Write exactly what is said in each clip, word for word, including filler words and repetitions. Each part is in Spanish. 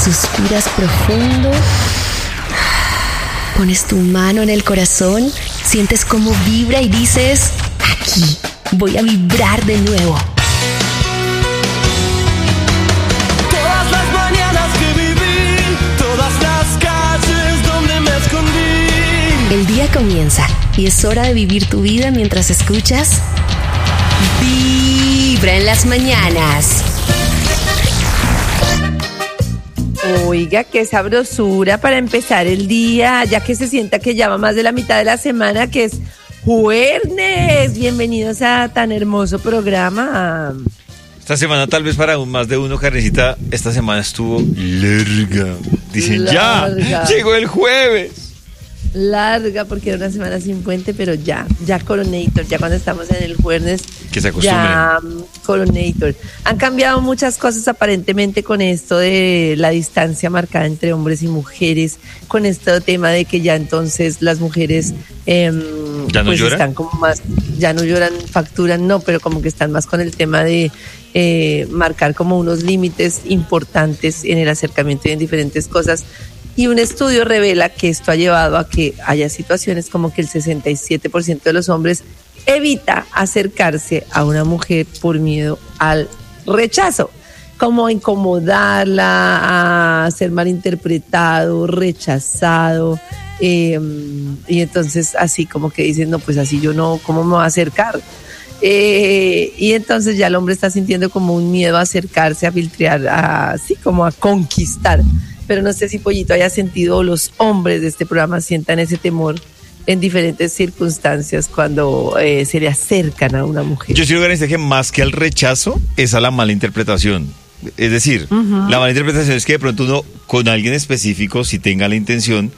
Suspiras profundo, pones tu mano en el corazón, sientes cómo vibra y dices, aquí voy a vibrar de nuevo. Todas las mañanas que viví, todas las calles donde me escondí. El día comienza y es hora de vivir tu vida mientras escuchas Vibra en las mañanas. Oiga, qué sabrosura para empezar el día, ya que se sienta que ya va más de la mitad de la semana, que es jueves. Bienvenidos a tan hermoso programa. Esta semana tal vez para un más de uno, Carnecita, esta semana estuvo larga. Dicen, larga. Ya, llegó el jueves. Larga, porque era una semana sin puente, pero ya, ya Coronator, ya cuando estamos en el jueves, que se acostumbren. Ya Coronator. Han cambiado muchas cosas aparentemente con esto de la distancia marcada entre hombres y mujeres, con este tema de que ya entonces las mujeres eh, ¿Ya no pues lloran? Están como más, ya no lloran, facturan, no, pero como que están más con el tema de eh, marcar como unos límites importantes en el acercamiento y en diferentes cosas. Y un estudio revela que esto ha llevado a que haya situaciones como que el sesenta y siete por ciento de los hombres evita acercarse a una mujer por miedo al rechazo, como incomodarla, a ser malinterpretado, rechazado, eh, y entonces así como que dicen, no, pues así yo no, ¿cómo me voy a acercar? Eh, y entonces ya el hombre está sintiendo como un miedo a acercarse, a filtrar, a, así como a conquistar. Pero no sé si Pollito haya sentido o los hombres de este programa sientan ese temor en diferentes circunstancias cuando eh, se le acercan a una mujer. Yo sí organizé que más que al rechazo es a la mala interpretación. Es decir, uh-huh. La mala interpretación es que de pronto uno con alguien específico sí tenga la intención,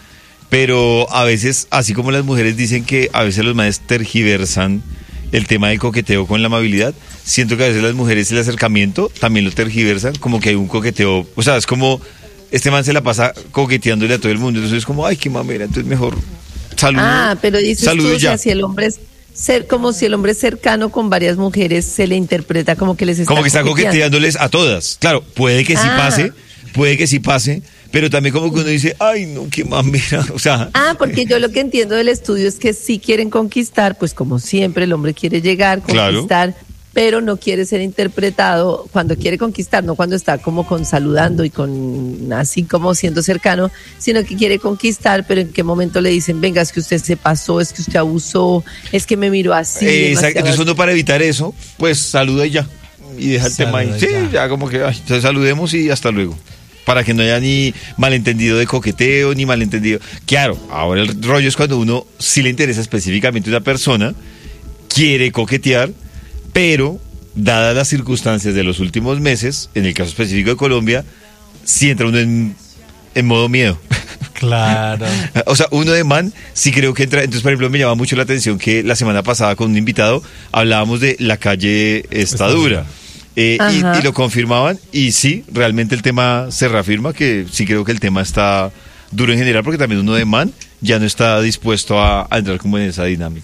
pero a veces, así como las mujeres dicen que a veces los manes tergiversan el tema del coqueteo con la amabilidad, siento que a veces las mujeres el acercamiento también lo tergiversan, como que hay un coqueteo, o sea, es como este man se la pasa coqueteándole a todo el mundo, entonces es como, ay, qué mamera, entonces mejor saludo. Ah, pero dices tú, o sea, si el hombre es ser, como si el hombre es cercano con varias mujeres, se le interpreta como que les está como que está coqueteándoles a todas. Claro, puede que sí ah. pase, puede que sí pase, pero también como que uno dice, ay, no, qué mamera, o sea. Ah, porque yo lo que entiendo del estudio es que sí quieren conquistar, pues como siempre el hombre quiere llegar, conquistar, claro, pero no quiere ser interpretado cuando quiere conquistar, no cuando está como con saludando y con así como siendo cercano, sino que quiere conquistar, pero en qué momento le dicen, venga, es que usted se pasó, es que usted abusó, es que me miró así. Eh, exacto, entonces uno para evitar eso, pues saluda y ya, y deja el tema ahí. Sí, ya como que, ay, entonces saludemos y hasta luego. Para que no haya ni malentendido de coqueteo, ni malentendido. Claro, ahora el rollo es cuando uno sí le interesa específicamente a una persona, quiere coquetear, pero, dadas las circunstancias de los últimos meses, en el caso específico de Colombia, sí entra uno en, en modo miedo. Claro. O sea, uno de man, sí creo que entra. Entonces, por ejemplo, me llama mucho la atención que la semana pasada con un invitado hablábamos de la calle está dura. Eh, y, y lo confirmaban, y sí, realmente el tema se reafirma, que sí creo que el tema está duro en general, porque también uno de man ya no está dispuesto a, a entrar como en esa dinámica.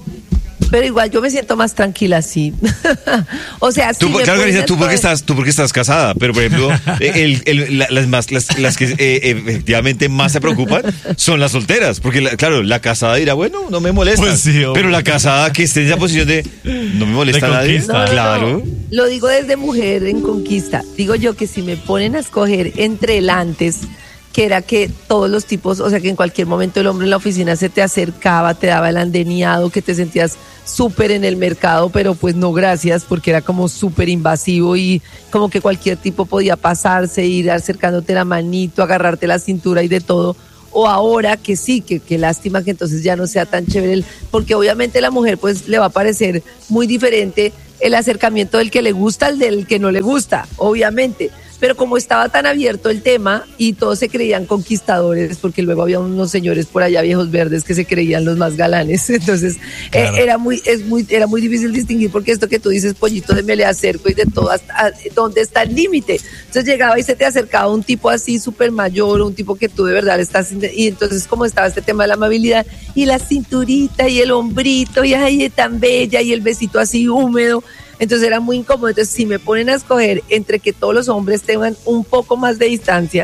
Pero igual yo me siento más tranquila así. O sea, tú, sí claro, Carissa, tú porque estás, tú porque estás casada, pero por ejemplo, el, el, la, las más, las, las que eh, efectivamente más se preocupan son las solteras, porque la, claro, la casada dirá, bueno, no me molesta, pues sí, pero la casada que esté en esa posición de no me molesta a nadie, no, claro. No, lo digo desde mujer en conquista. Digo yo que si me ponen a escoger entre el antes, que era que todos los tipos, o sea, que en cualquier momento el hombre en la oficina se te acercaba, te daba el andeniado, que te sentías súper en el mercado, pero pues no gracias, porque era como súper invasivo y como que cualquier tipo podía pasarse, ir acercándote la manito, agarrarte la cintura y de todo. O ahora que sí, que, que lástima que entonces ya no sea tan chévere, el, porque obviamente la mujer pues le va a parecer muy diferente el acercamiento del que le gusta al del que no le gusta, obviamente. Pero como estaba tan abierto el tema y todos se creían conquistadores, porque luego había unos señores por allá viejos verdes que se creían los más galanes, entonces claro. eh, era muy es muy era muy difícil distinguir, porque esto que tú dices, Pollito, de me le acerco y de todo, hasta dónde está el límite. Entonces llegaba y se te acercaba un tipo así súper mayor, un tipo que tú de verdad le estás, y entonces como estaba este tema de la amabilidad y la cinturita y el hombrito y ay, tan bella y el besito así húmedo. Entonces era muy incómodo. Entonces si me ponen a escoger entre que todos los hombres tengan un poco más de distancia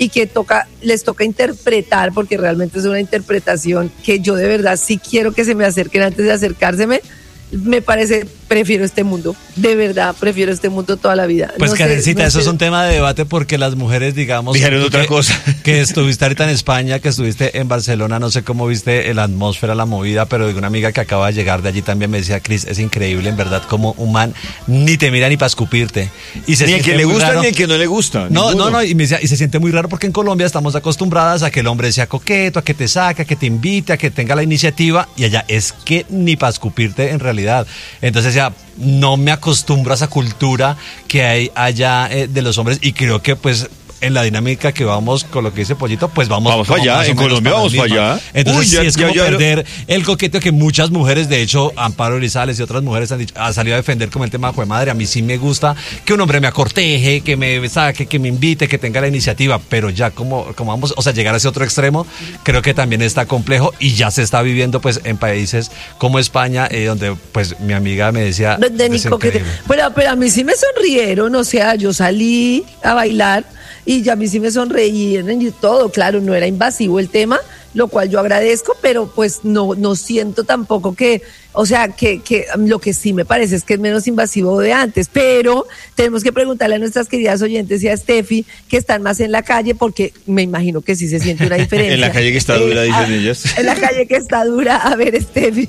y que toca, les toca interpretar, porque realmente es una interpretación que yo de verdad sí quiero que se me acerquen antes de acercárseme. Me parece, prefiero este mundo, de verdad, prefiero este mundo toda la vida. Pues no Karencita, sé, no eso sé. es un tema de debate porque las mujeres, digamos... Dijeron tú otra que, cosa. Que estuviste ahorita en España, que estuviste en Barcelona, no sé cómo viste la atmósfera, la movida, pero una amiga que acaba de llegar de allí también me decía, Cris, es increíble, en verdad, como un man ni te mira ni para escupirte. Y se Ni el que siente le muy gusta raro. ni el que no le gusta. No, ninguno. no, no, y me decía, y se siente muy raro porque en Colombia estamos acostumbradas a que el hombre sea coqueto, a que te saca, a que te invite, a que tenga la iniciativa, y allá es que ni para escupirte en realidad. Entonces decía, no me acostumbro a esa cultura que hay allá eh, de los hombres, y creo que pues en la dinámica que vamos con lo que dice Pollito, pues vamos, Vamos como para allá, más o en menos Colombia para vamos la para misma. allá. Entonces Uy, sí ya- es ya- como ya- perder el coqueteo que muchas mujeres, de hecho, Amparo Grisales y otras mujeres han dicho, ha salido a defender como el tema, jue madre, a mí sí me gusta que un hombre me acorteje, que me saque, que me invite, que tenga la iniciativa, pero ya como, como vamos, o sea, llegar a ese otro extremo, creo que también está complejo y ya se está viviendo pues en países como España, eh, donde pues mi amiga me decía, Donde ni es coquete- increíble. Pero, pero a mí sí me sonrieron, o sea, yo salí a bailar y ya a mí sí me sonreían y todo, claro, no era invasivo el tema, lo cual yo agradezco, pero pues no, no siento tampoco que, o sea, que, que lo que sí me parece es que es menos invasivo de antes, pero tenemos que preguntarle a nuestras queridas oyentes y a Steffi, que están más en la calle, porque me imagino que sí se siente una diferencia. En la calle que está dura, Eh, dicen a- ellas. En la calle que está dura, a ver, Steffi.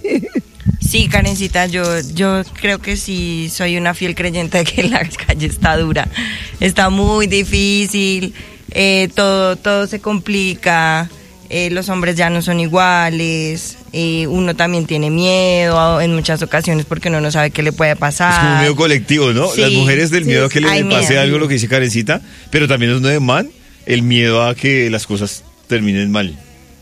Sí, Karencita, yo, yo creo que sí soy una fiel creyente de que la calle está dura. Está muy difícil, eh, todo, todo se complica, eh, los hombres ya no son iguales, eh, uno también tiene miedo en muchas ocasiones porque uno no sabe qué le puede pasar. Es como un miedo colectivo, ¿no? Sí, Las mujeres del sí, miedo a que hay le pase miedo. algo, lo que dice Karencita, pero también uno de man, el miedo a que las cosas terminen mal.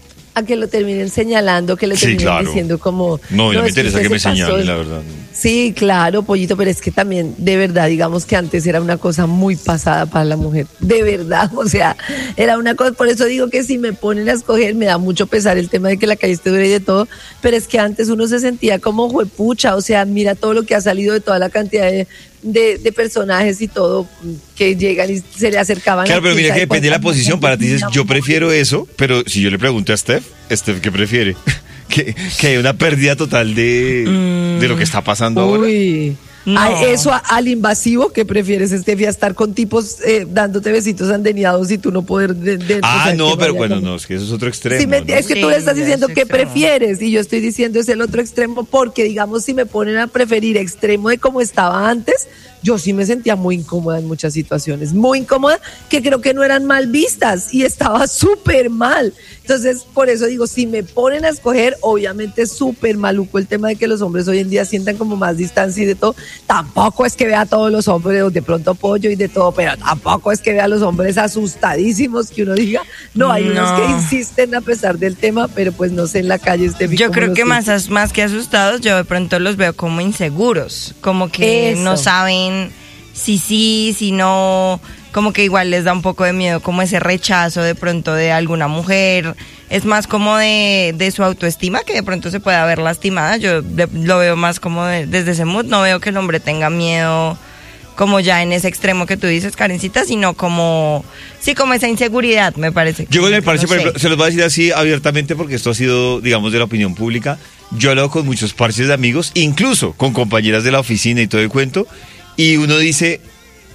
A que lo terminen señalando, que le Sí, terminen claro. diciendo como... No, no me es interesa usted que me se pasó señalen, de- la verdad. Sí, claro, Pollito, pero es que también, de verdad, digamos que antes era una cosa muy pasada para la mujer. De verdad, o sea, era una cosa, por eso digo que si me ponen a escoger, me da mucho pesar el tema de que la calle esté dura y de todo, pero es que antes uno se sentía como juepucha, o sea, mira todo lo que ha salido de toda la cantidad de, de, de personajes y todo que llegan y se le acercaban. Claro, a pero quién mira que sabe depende de la cuántas posición. Para ti dices, mujeres. yo prefiero eso, pero si yo le pregunto a Steph, Steph, ¿qué prefiere? que, que hay una pérdida total de, de lo que está pasando ahora. Uy. No. Ay, eso a- al invasivo, ¿qué prefieres, Steffi? A estar con tipos eh, dándote besitos andeniados y tú no poder... De, de- Ah, o sea, no, que pero vaya bueno, con- no, es que eso es otro extremo. Sí, me- ¿no? es que tú Sí, le estás ya diciendo es qué extremo. prefieres y yo estoy diciendo es el otro extremo porque, digamos, si me ponen a preferir extremo de como estaba antes, yo sí me sentía muy incómoda en muchas situaciones, muy incómoda, que creo que no eran mal vistas y estaba súper mal. Entonces, por eso digo, si me ponen a escoger, obviamente es súper maluco el tema de que los hombres hoy en día sientan como más distancia y de todo. Tampoco es que vea a todos los hombres, de pronto pollo y de todo, pero tampoco es que vea a los hombres asustadísimos que uno diga, no, hay unos No. que insisten a pesar del tema, pero pues no sé en la calle este Yo creo que más, as- más que asustados, yo de pronto los veo como inseguros, como que Eso. no saben si sí, si no, como que igual les da un poco de miedo, como ese rechazo de pronto de alguna mujer. Es más como de, de su autoestima, que de pronto se pueda ver lastimada. Yo de- lo veo más como de- desde ese mood. No veo que el hombre tenga miedo como ya en ese extremo que tú dices, Karencita, sino como, sí, como esa inseguridad, me parece. Yo con el parche, No por sé. ejemplo, se los voy a decir así abiertamente porque esto ha sido, digamos, de la opinión pública. Yo he hablado con muchos parches de amigos, incluso con compañeras de la oficina y todo el cuento, y uno dice,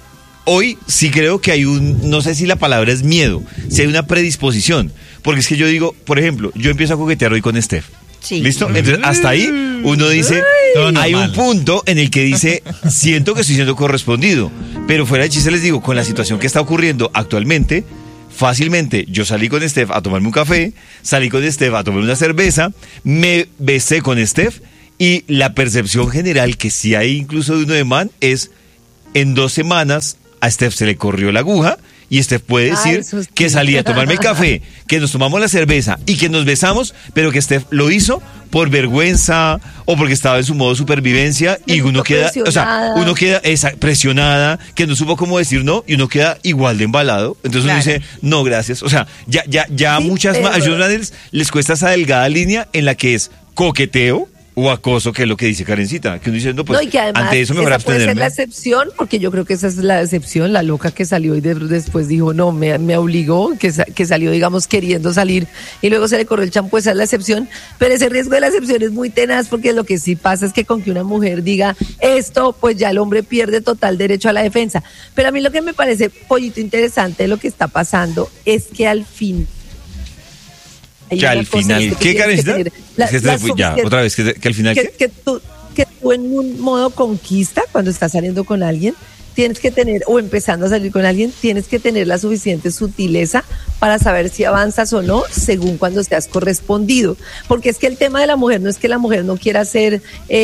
hoy sí creo que hay un, no sé si la palabra es miedo, si hay una predisposición, porque es que yo digo, por ejemplo, yo empiezo a coquetear hoy con Steph. Sí. ¿Listo? Entonces, hasta ahí uno dice, Todo hay normal. un punto en el que dice, siento que estoy siendo correspondido, pero fuera de chiste les digo, con la situación que está ocurriendo actualmente, fácilmente yo salí con Steph a tomarme un café, salí con Steph a tomar una cerveza, me besé con Steph y la percepción general que sí hay incluso de uno de man es, en dos semanas a Steph se le corrió la aguja y Steph puede Ah, decir eso sí. que salí a tomarme el café, que nos tomamos la cerveza y que nos besamos, pero que Steph lo hizo por vergüenza o porque estaba en su modo supervivencia y Me uno siento queda, o sea, presionada. uno queda esa, presionada, que no supo cómo decir no y uno queda igual de embalado. Entonces uno Claro. dice, no, gracias. O sea, ya, ya, ya Sí, muchas pero- más, a ellos les, les cuesta esa delgada línea en la que es coqueteo, o acoso, que es lo que dice Karencita, que uno dice, no, pues no, y que además ante eso mejor esa puede ser abstenerme. la excepción, porque yo creo que esa es la excepción, la loca que salió y de- después dijo, no, me, me obligó, que, sa- que salió, digamos, queriendo salir y luego se le corrió el champú, esa es la excepción, pero ese riesgo de la excepción es muy tenaz, porque lo que sí pasa es que con que una mujer diga esto, pues ya el hombre pierde total derecho a la defensa. Pero a mí lo que me parece, Pollito, interesante de lo que está pasando es que al fin... hay Que una al cosa, final, es que tú ¿qué, tienes que Karencita? tener la- Es que se la fue- ya, suficiente- otra vez, que, que al final, que, ¿qué? que tú, que tú en un modo conquista, cuando estás saliendo con alguien, tienes que tener, o empezando a salir con alguien, tienes que tener la suficiente sutileza para saber si avanzas o no, según cuando seas correspondido. Porque es que el tema de la mujer no es que la mujer no quiera ser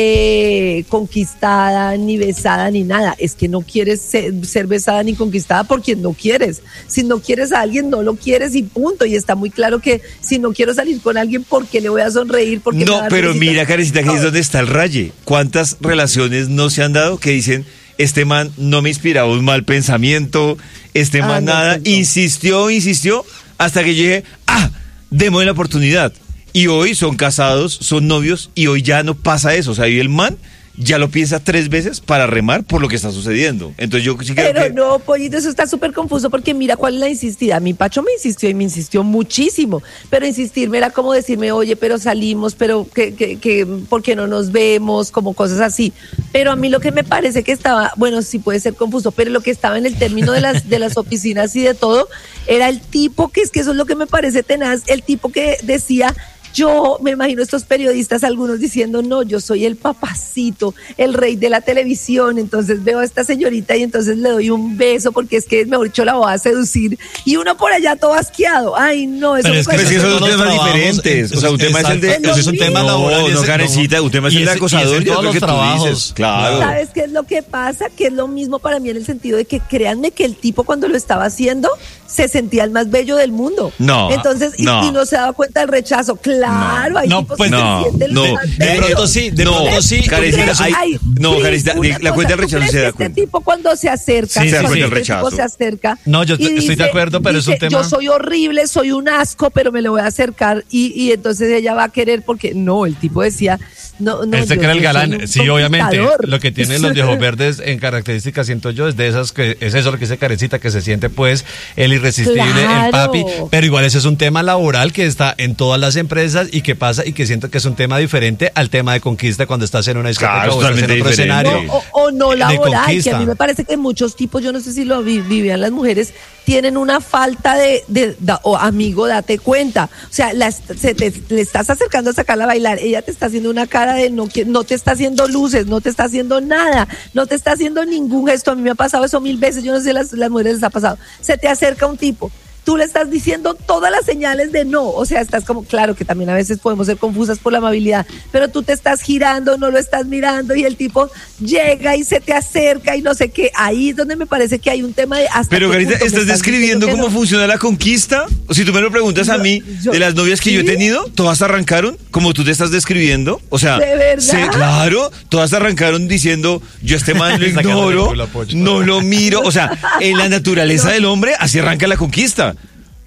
eh, conquistada, ni besada, ni nada. Es que no quieres ser, ser besada ni conquistada por quien no quieres. Si no quieres a alguien, no lo quieres y punto. Y está muy claro que si no quiero salir con alguien, ¿por qué le voy a sonreír? ¿Por qué me va a No, dar pero besitos? mira, Karencita, que ahí es No. donde está el raye. ¿Cuántas relaciones no se han dado que dicen, este man no me inspiraba un mal pensamiento, este Ah, man no, nada, pues no. insistió, insistió, hasta que llegué, ah, démosle la oportunidad. Y hoy son casados, son novios, y hoy ya no pasa eso. O sea, hoy el man ya lo piensa tres veces para remar por lo que está sucediendo. Entonces yo sí creo Pero que... no, Pollito, eso está súper confuso porque mira cuál es la insistida. Mi Pacho me insistió y me insistió muchísimo, pero insistirme era como decirme, oye, pero salimos, pero que, que, que, ¿por qué no nos vemos? Como cosas así. Pero a mí lo que me parece que estaba, bueno, sí puede ser confuso, pero lo que estaba en el término de las, de las oficinas y de todo, era el tipo, que es que eso es lo que me parece tenaz, el tipo que decía... Yo me imagino estos periodistas, algunos diciendo, no, yo soy el papacito, el rey de la televisión, entonces veo a esta señorita y entonces le doy un beso porque es que, mejor dicho, la voy a seducir. Y uno por allá todo asqueado. Ay, no, eso Pero me es que, Pero es parece- que esos son todos temas trabajos, diferentes. O sea, un tema es el de... exacto, Eso es un tema No, laboral. y no, ese- Karencita, un tema es y el de ese- y acosador, ese y en otro todos que los tú trabajos. dices. Claro. ¿Sabes qué es lo que pasa? Que es lo mismo para mí en el sentido de que créanme que el tipo cuando lo estaba haciendo se sentía el más bello del mundo. No, Entonces, y, no. y no se daba cuenta del rechazo. Claro, hay No, tipos pues, que no, se sienten no. los más De bellos. pronto sí, de No, pronto sí. Karencita, porque- hay- Ay, no, Cris, Karencita, una la cosa, cuenta del ¿tú rechazo crees se da que este cuenta? tipo cuando se acerca, Sí, se da cuando cuenta del este tipo rechazo. se acerca No, yo y estoy de acuerdo, pero es un dice, tema- yo soy horrible, soy un asco, pero me lo voy a acercar y, y entonces ella va a querer porque no, el tipo decía, no, no. Él se yo- cree el yo soy galán. un Sí, obviamente. conquistador. Lo que tienen los viejos verdes en características, siento yo, es de esas que es eso lo que dice Karencita, que se siente pues el irresistible, Claro. el papi. Pero igual ese es un tema laboral que está en todas las empresas y que pasa y que siento que es un tema diferente al tema de conquista cuando estás en una discoteca Claro, o estás en totalmente otro diferente. escenario. No, o, o no de laboral, que a conquista. mí me parece que muchos tipos, yo no sé si lo vi- vivían las mujeres, tienen una falta de, de, da- o amigo, date cuenta. O sea, la est- se te, le estás acercando a sacarla a bailar, ella te está haciendo una cara de no, que- no te está haciendo luces, no te está haciendo nada, no te está haciendo ningún gesto. A mí me ha pasado eso mil veces, yo no sé si las, las mujeres les ha pasado. Se te acerca un tipo. Tú le estás diciendo todas las señales de no, o sea, estás como, claro que también a veces podemos ser confusas por la amabilidad, pero tú te estás girando, no lo estás mirando y el tipo llega y se te acerca y no sé qué, ahí es donde me parece que hay un tema de hasta Pero qué Karita, punto me ¿estás describiendo diciendo que cómo no? funciona la conquista? O si tú me lo preguntas a Yo- mí, yo- de las novias que yo he ¿sí? tenido, todas arrancaron como tú te estás describiendo. O sea, ¿De verdad? claro, todas arrancaron diciendo, yo a este man lo Esa cara de ignoro, culo, Pocho. no lo miro. O sea, en la naturaleza del hombre, así arranca la conquista.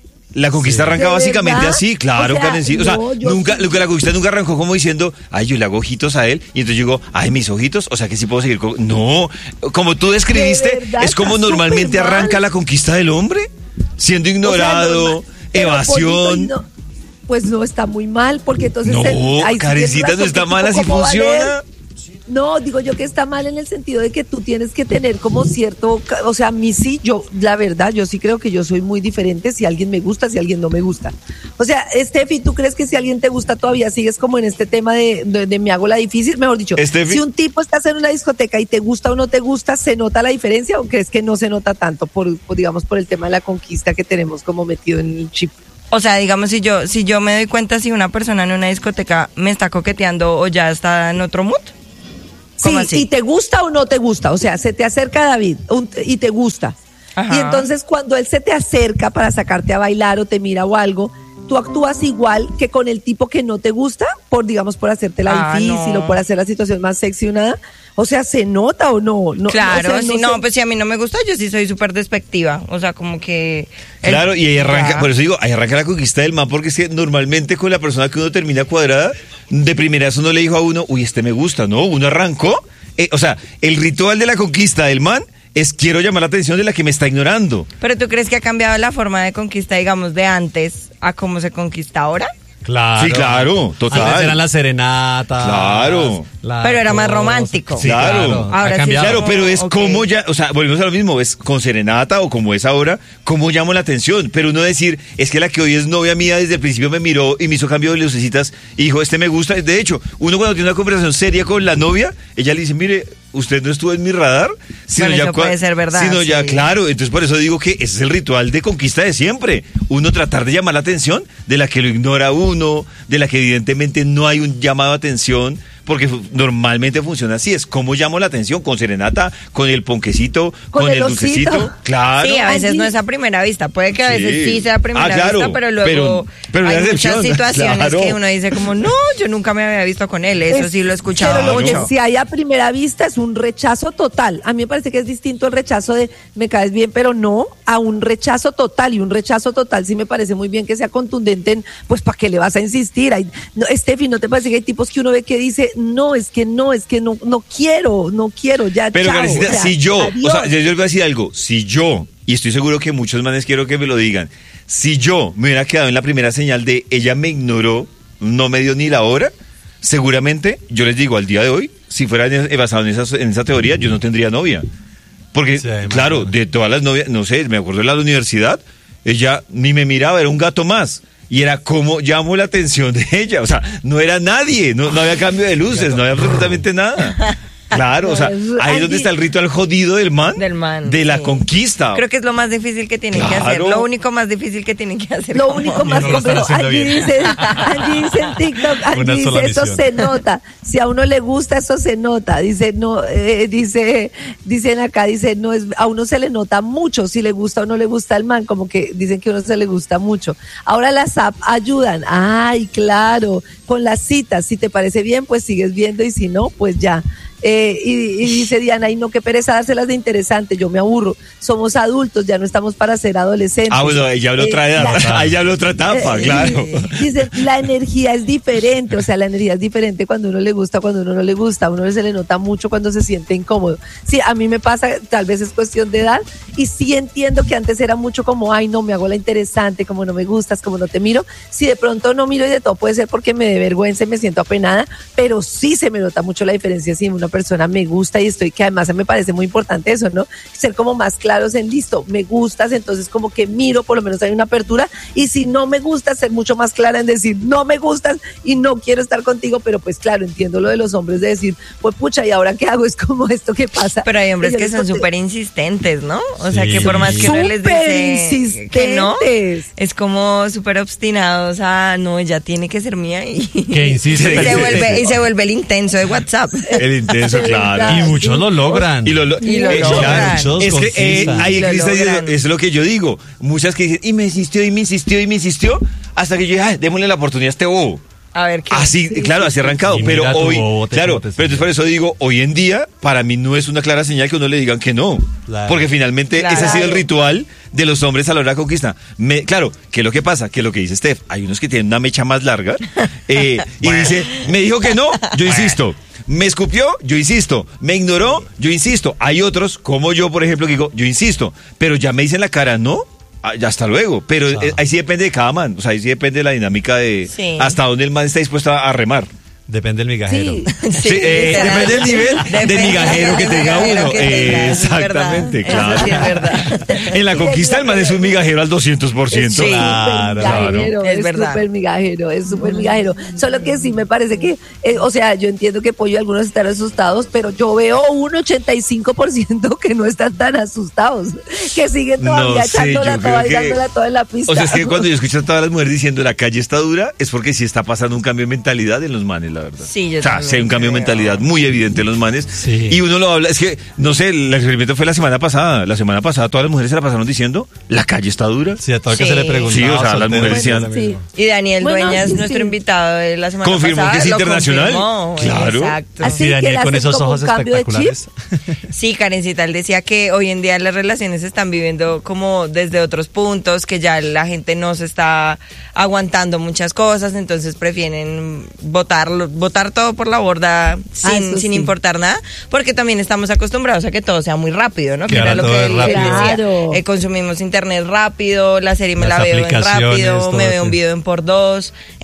La conquista arranca ¿De básicamente verdad? así, claro, O sea, Karencita. O sea, no, yo nunca, sí. lo que la conquista nunca arrancó como diciendo, ay, yo le hago ojitos a él, y entonces yo digo, ay, mis ojitos, o sea que sí puedo seguir con. No, como tú describiste, verdad, es como está normalmente súper mal. arranca la conquista del hombre, siendo O sea, ignorado, normal. Pero, evasión. Polito, no, pues no está muy mal, porque entonces... No, el- ahí sí Karencita, tienes no está razón, mal, así ¿cómo va a leer? funciona. No, digo yo que está mal en el sentido de que tú tienes que tener como cierto, ca- o sea, a mí sí, yo, la verdad, yo sí creo que yo soy muy diferente si alguien me gusta, si alguien no me gusta. O sea, Steffi, ¿tú crees que si alguien te gusta todavía sigues como en este tema de, de, de me hago la difícil? Mejor dicho, Steffi. si un tipo estás en una discoteca y te gusta o no te gusta, ¿se nota la diferencia o crees que no se nota tanto por, por, digamos, por el tema de la conquista que tenemos como metido en el chip? O sea, digamos, si yo, si yo me doy cuenta si una persona en una discoteca me está coqueteando o ya está en otro mood. Sí, ¿Cómo así? y te gusta o no te gusta, o sea, se te acerca David un- y te gusta. Ajá. Y entonces cuando él se te acerca para sacarte a bailar o te mira o algo, tú actúas igual que con el tipo que no te gusta, por digamos por hacerte la Ah, difícil no. o por hacer la situación más sexy o nada, O sea, ¿se nota o no? no Claro, o sea, si no, sé. pues si a mí no me gusta, yo sí soy súper despectiva. O sea, como que... el- Claro, y ahí arranca, Ya. por eso digo, ahí arranca la conquista del man, porque es que normalmente con la persona que uno termina cuadrada, de primerazo no le dijo a uno, uy, este me gusta, ¿no? Uno arrancó, eh, o sea, el ritual de la conquista del man es quiero llamar la atención de la que me está ignorando. Pero ¿tú crees que ha cambiado la forma de conquista, digamos, de antes a cómo se conquista ahora? Claro. Sí, claro, total. Antes eran las serenatas. Claro. la Pero era más cosa. romántico. Sí, Claro. claro. Ahora ha sí cambiado. Claro, pero es Ok. como ya, o sea, volvemos a lo mismo, es con serenata o como es ahora, cómo llamo la atención. Pero uno decir, es que la que hoy es novia mía desde el principio me miró y me hizo cambio de lucecitas y dijo, este me gusta. De hecho, uno cuando tiene una conversación seria con la novia, ella le dice, mire, usted no estuvo en mi radar. Sino Bueno, ya eso cua- puede ser verdad, Sino ya, sí. claro, entonces por eso digo que ese es el ritual de conquista de siempre. Uno tratar de llamar la atención de la que lo ignora uno, de la que evidentemente no hay un llamado a atención. Porque fu- normalmente funciona así, es como llamo la atención, con serenata, con el ponquecito, con, Con el, el osito. dulcecito, claro. Sí, a veces Allí- no es a primera vista. Puede que a veces Sí. sí sea a primera Ah, claro, vista, pero luego pero- pero hay la muchas recepción, situaciones claro. que uno dice como, no, yo nunca me había visto con él. Eso Es- sí lo he escuchado pero lo que mucho. si hay a primera vista es un rechazo total. A mí me parece que es distinto el rechazo de me caes bien, pero no, a un rechazo total. Y un rechazo total sí me parece muy bien que sea contundente en, pues, ¿para qué le vas a insistir? Hay, no, Steffi, ¿no te parece que hay tipos que uno ve que dice, no, es que no, es que no, no quiero, no quiero, ya, Pero chao, Karencita, o sea, si yo, adiós. o sea, yo, yo les voy a decir algo, si yo, y estoy seguro que muchos manes quiero que me lo digan, si yo me hubiera quedado en la primera señal de ella me ignoró, no me dio ni la hora, seguramente, yo les digo, al día de hoy, si fuera en- basado en esa, en esa teoría, yo no tendría novia. Porque, Sí, claro, imagínate. de todas las novias, no sé, me acuerdo de la universidad, ella ni me miraba, era un gato más. Y era como llamó la atención de ella. O sea, no era nadie, no, no había cambio de luces, no había absolutamente nada. Claro, o sea, No, es- ahí es allí- donde está el ritual jodido del man. Del man, De la sí. conquista. Creo que es lo más difícil que tienen que Claro. hacer. Lo único más difícil que tienen que hacer. Lo como- único más no lo están complejo. haciendo Allí bien. dice, allí dice en TikTok, Una allí sola dice, eso misión. se nota. Si a uno le gusta, eso se nota. Dice, no, eh, dice, dicen acá, dice, no es, a uno se le nota mucho si le gusta o no le gusta el man, como que dicen que a uno se le gusta mucho. Ahora las apps ayudan. Ay, claro, con las citas, si te parece bien, pues sigues viendo y si no, pues ya. Eh, y, y dice Diana, y no, qué pereza dárselas de interesante, yo me aburro. Somos adultos, ya no estamos para ser adolescentes. Ah, bueno, ahí ya habló otra Eh, edad. la- Ahí ya habló otra etapa, eh, claro. Dice, la energía es diferente, o sea, la energía es diferente cuando uno le gusta, cuando uno no le gusta, a uno se le nota mucho cuando se siente incómodo. Sí, a mí me pasa, tal vez es cuestión de edad, y sí entiendo que antes era mucho como, ay, no, me hago la interesante, como no me gustas, como no te miro. Si de pronto no miro y de todo puede ser porque me dé vergüenza y me siento apenada, pero sí se me nota mucho la diferencia si una persona me gusta y estoy, que además me parece muy importante eso, ¿no? Ser como más claros en listo, me gustas, entonces como que miro, por lo menos hay una apertura, y si no me gustas, ser mucho más clara en decir, no me gustas y no quiero estar contigo, pero pues claro, entiendo lo de los hombres de decir, pues pucha, ¿y ahora qué hago? Es como esto que pasa. Pero hay hombres yo que les son conté- súper insistentes, ¿no? O sea, Sí. que por más que uno les Súper dice que no, insistentes. es como súper obstinados. Ah, no, ella tiene que ser mía y, Que insiste. y se vuelve, y se vuelve el intenso de WhatsApp. El intenso, claro. Y muchos lo logran. Y lo, lo- Y lo eh, logran. claro. Muchos Es que eh, conquistan. ahí Lo Cris está diciendo, logran. es lo que yo digo. Muchas que dicen, y me insistió, y me insistió, y me insistió, hasta que yo dije, ay, démosle la oportunidad a este bobo. A ver qué. Así, claro, así arrancado. Y Pero mira tu hoy, bobote claro, cómo te pero entonces por eso digo, hoy en día, para mí no es una clara señal que uno le digan que no. Claro. Porque finalmente Claro. ese ha sido el ritual de los hombres a la hora de la conquista. Me- claro, ¿qué es lo que pasa? Que lo que dice Steph, hay unos que tienen una mecha más larga eh, y dice, me dijo que no, yo insisto. Me escupió, yo insisto. Me ignoró, yo insisto. Hay otros, como yo, por ejemplo, que digo, yo insisto. Pero ya me dicen la cara, no. Ah, ya hasta luego, pero Claro. eh, ahí sí depende de cada man, o sea, ahí sí depende de la dinámica de Sí. hasta dónde el man está dispuesto a, a remar. Depende del migajero. Sí. Sí, eh, literal. depende del nivel de Depende migajero que del tenga migajero uno. que tenga, Eh, eso es verdad. exactamente, Eso claro. sí es verdad. En la conquista el man es un migajero al doscientos por ciento. Sí. Claro, migajero, Es es verdad. súper migajero, es súper migajero. Solo que sí me parece que, eh, o sea, yo entiendo que Pollo y algunos están asustados, pero yo veo un ochenta y cinco por ciento que no están tan asustados, que siguen todavía No sé, echándola yo creo toda y que- dándola toda en la pista. O sea, es que cuando yo escucho a todas las mujeres diciendo la calle está dura, es porque sí está pasando un cambio de mentalidad en los manes, la la verdad. Sí, yo O sea, también sí hay un cambio de creo. mentalidad muy evidente en los manes. Sí. Y uno lo habla, es que, no sé, el experimento fue la semana pasada. La semana pasada todas las mujeres se la pasaron diciendo, la calle está dura. Sí, a todo el que Sí. se le preguntaba. Sí, o sea, las soltero, mujeres decían decían- lo mismo. Sí. Y Daniel Bueno, Dueñas, sí, nuestro sí. invitado de la semana Confirmó pasada, que es lo internacional. confirmó. Claro. Exacto. Así Sí, que Daniel él con hace esos como ojos un cambio de chip. espectaculares. Sí, Karencita, él decía que hoy en día las relaciones se están viviendo como desde otros puntos, que ya la gente no se está aguantando muchas cosas, entonces prefieren botar, botar todo por la borda sin, eso sin sí. importar nada, porque también estamos acostumbrados a que todo sea muy rápido, ¿no? Que Que era ahora lo todo que es él, él rápido. decía. Claro. Eh, consumimos internet rápido, la serie me Las la veo en aplicaciones, rápido, todo, me veo un sí. video en por dos.